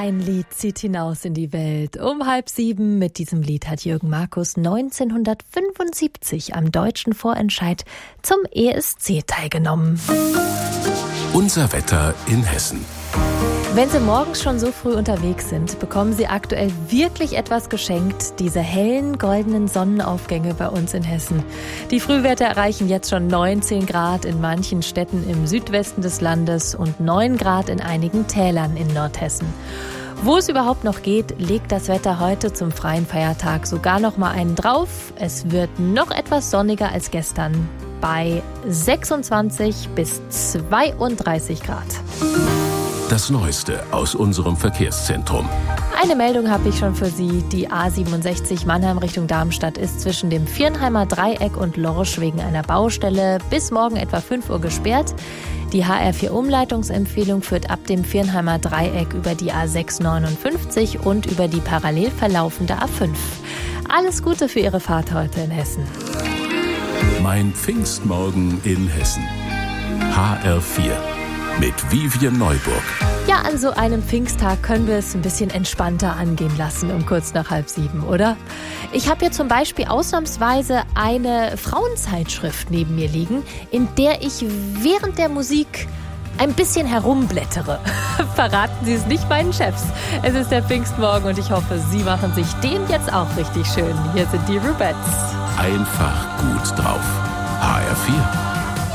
Ein Lied zieht hinaus in die Welt. Um 6:30 mit diesem Lied hat Jürgen Markus 1975 am deutschen Vorentscheid zum ESC teilgenommen. Unser Wetter in Hessen. Wenn Sie morgens schon so früh unterwegs sind, bekommen Sie aktuell wirklich etwas geschenkt. Diese hellen, goldenen Sonnenaufgänge bei uns in Hessen. Die Frühwerte erreichen jetzt schon 19 Grad in manchen Städten im Südwesten des Landes und 9 Grad in einigen Tälern in Nordhessen. Wo es überhaupt noch geht, legt das Wetter heute zum freien Feiertag sogar noch mal einen drauf. Es wird noch etwas sonniger als gestern bei 26 bis 32 Grad. Das Neueste aus unserem Verkehrszentrum. Eine Meldung habe ich schon für Sie. Die A67 Mannheim Richtung Darmstadt ist zwischen dem Viernheimer Dreieck und Lorsch wegen einer Baustelle bis morgen etwa 5 Uhr gesperrt. Die HR4-Umleitungsempfehlung führt ab dem Viernheimer Dreieck über die A659 und über die parallel verlaufende A5. Alles Gute für Ihre Fahrt heute in Hessen. Mein Pfingstmorgen in Hessen. HR4 mit Vivian Neuburg. Ja, an so einem Pfingsttag können wir es ein bisschen entspannter angehen lassen um kurz nach 6:30, oder? Ich habe hier zum Beispiel ausnahmsweise eine Frauenzeitschrift neben mir liegen, in der ich während der Musik ein bisschen herumblättere. Verraten Sie es nicht meinen Chefs. Es ist der Pfingstmorgen und ich hoffe, Sie machen sich den jetzt auch richtig schön. Hier sind die Rubettes. Einfach gut drauf. HR4.